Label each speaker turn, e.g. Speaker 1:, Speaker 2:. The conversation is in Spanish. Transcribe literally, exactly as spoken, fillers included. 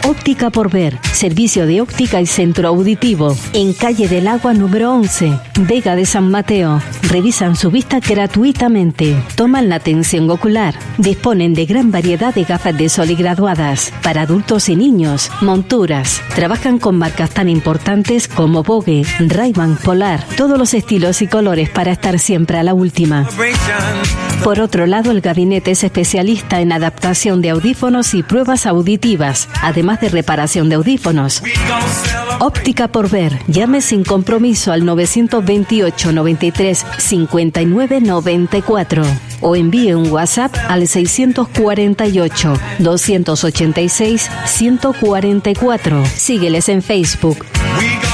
Speaker 1: Óptica por Ver, servicio de óptica y centro auditivo, en calle del Agua número once, Vega de San Mateo. Revisan su vista gratuitamente, toman la tensión ocular, disponen de gran variedad de gafas de sol y graduadas, para adultos y niños, monturas. Trabajan con marcas tan importantes como Vogue, Ray-Ban, Polar, todos los estilos y colores para estar siempre a la última. Por otro lado, el gabinete es especialista en adaptación de audífonos y pruebas auditivas, además de reparación de audífonos. Óptica por Ver. Llame sin compromiso al novecientos veintiocho, noventa y tres, cincuenta y nueve, noventa y cuatro o envíe un WhatsApp al seiscientos cuarenta y ocho, doscientos ochenta y seis, ciento cuarenta y cuatro. Sígueles en Facebook.